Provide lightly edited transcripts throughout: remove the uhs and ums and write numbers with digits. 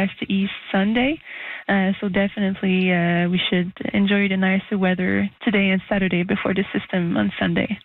west to east Sunday. So definitely we should enjoy the nicer weather today and Saturday before the system on Sunday.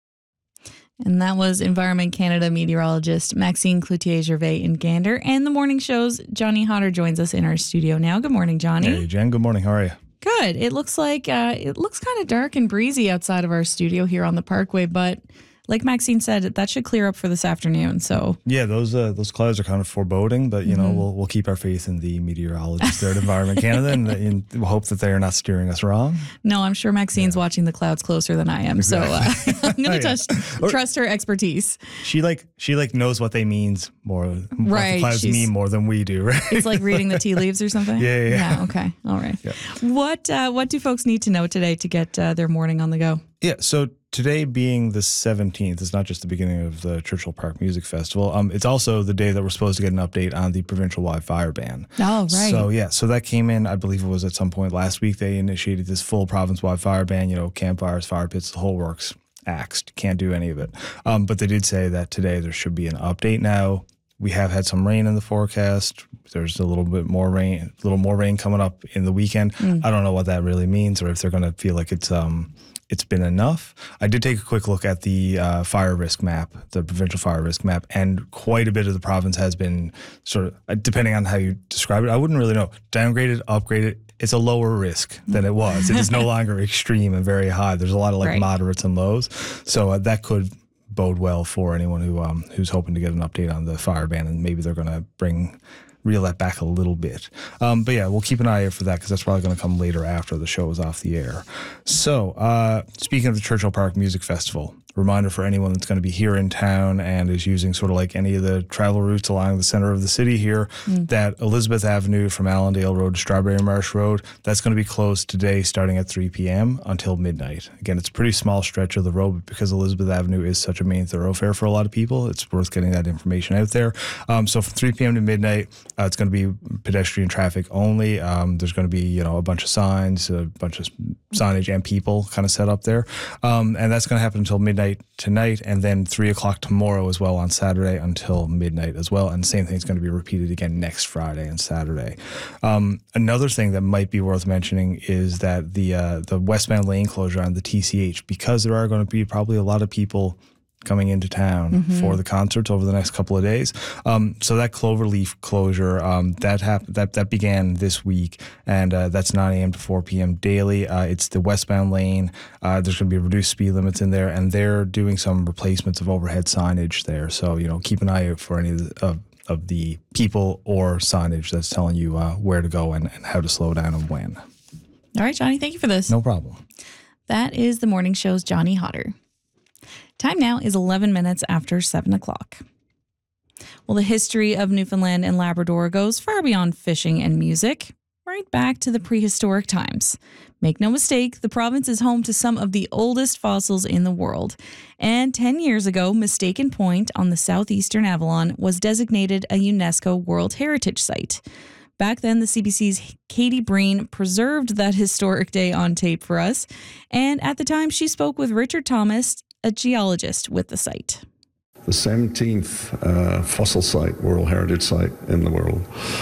And that was Environment Canada meteorologist Maxine Cloutier-Gervais in Gander. And the morning show's Johnny Hodder joins us in our studio now. Good morning, Johnny. Hey, Jen. Good morning. How are you? Good. It looks like it looks kind of dark and breezy outside of our studio here on the Parkway, but like Maxine said, that should clear up for this afternoon. So yeah, those clouds are kind of foreboding, but you know we'll keep our faith in the meteorologists there at Environment Canada, and we'll hope that they are not steering us wrong. No, I'm sure Maxine's watching the clouds closer than I am, exactly. So I'm going to trust her expertise. She knows what they means more. What right, the clouds mean more than we do. Right? It's like reading the tea leaves or something. Yeah. Okay. All right. Yeah. What do folks need to know today to get their morning on the go? Yeah. So today being the 17th is not just the beginning of the Churchill Park Music Festival. It's also the day that we're supposed to get an update on the provincial-wide fire ban. Oh, right. So that came in, I believe it was at some point last week. They initiated this full province-wide fire ban, campfires, fire pits, the whole works, axed. Can't do any of it. But they did say that today there should be an update now. We have had some rain in the forecast. There's a little more rain coming up in the weekend. I don't know what that really means, or if they're going to feel like it's been enough. I did take a quick look at the fire risk map, the provincial fire risk map, and quite a bit of the province has been sort of, depending on how you describe it, I wouldn't really know, downgraded, upgraded. It's a lower risk than it was. It is no longer extreme and very high. There's a lot of moderates and lows. So that could bode well for anyone who's hoping to get an update on the fire ban, and maybe they're going to reel that back a little bit. But yeah, we'll keep an eye out for that because that's probably going to come later after the show is off the air. So speaking of the Churchill Park Music Festival, reminder for anyone that's going to be here in town and is using sort of like any of the travel routes along the center of the city here, that Elizabeth Avenue from Allendale Road to Strawberry Marsh Road, that's going to be closed today starting at 3 p.m. until midnight. Again, it's a pretty small stretch of the road, but because Elizabeth Avenue is such a main thoroughfare for a lot of people, it's worth getting that information out there. So from 3 p.m. to midnight, it's going to be pedestrian traffic only. There's going to be, a bunch of signs, a bunch of signage and people kind of set up there. And that's going to happen until midnight tonight, and then 3 o'clock tomorrow as well on Saturday until midnight as well. And the same thing is going to be repeated again next Friday and Saturday. Another thing that might be worth mentioning is that the westbound lane closure on the TCH, because there are going to be probably a lot of people coming into town for the concerts over the next couple of days. So that Cloverleaf closure, that began this week, and that's 9 a.m. to 4 p.m. daily. It's the westbound lane. There's going to be reduced speed limits in there, and they're doing some replacements of overhead signage there. So, keep an eye out for any of the people or signage that's telling you where to go and how to slow down and when. All right, Johnny, thank you for this. No problem. That is the morning show's Johnny Hodder. Time now is 11 minutes after 7 o'clock. Well, the history of Newfoundland and Labrador goes far beyond fishing and music, right back to the prehistoric times. Make no mistake, the province is home to some of the oldest fossils in the world. And 10 years ago, Mistaken Point on the southeastern Avalon was designated a UNESCO World Heritage Site. Back then, the CBC's Katie Breen preserved that historic day on tape for us. And at the time, she spoke with Richard Thomas, a geologist with the site. The 17th fossil site, World Heritage Site in the world.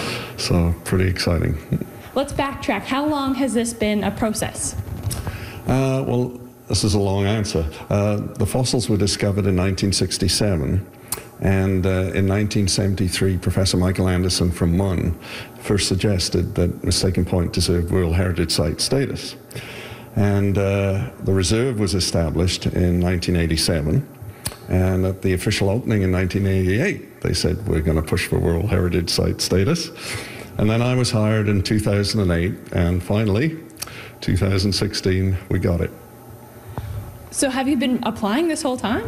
So pretty exciting. Let's backtrack. How long has this been a process? Well, this is a long answer. The fossils were discovered in 1967. And in 1973, Professor Michael Anderson from MUN first suggested that Mistaken Point deserved World Heritage Site status. And the reserve was established in 1987. And at the official opening in 1988, they said, we're going to push for World Heritage Site status. And then I was hired in 2008, and finally, 2016, we got it. So have you been applying this whole time?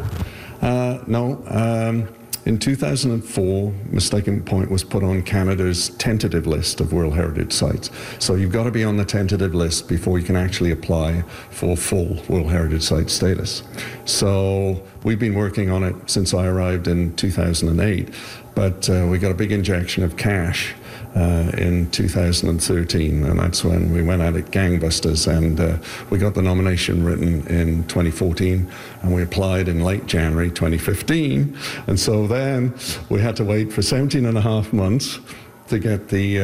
No. In 2004, Mistaken Point was put on Canada's tentative list of World Heritage Sites. So you've got to be on the tentative list before you can actually apply for full World Heritage Site status. So we've been working on it since I arrived in 2008, but we got a big injection of cash in 2013, and that's when we went at it gangbusters, and we got the nomination written in 2014, and we applied in late January 2015, and so then we had to wait for 17 and a half months to get the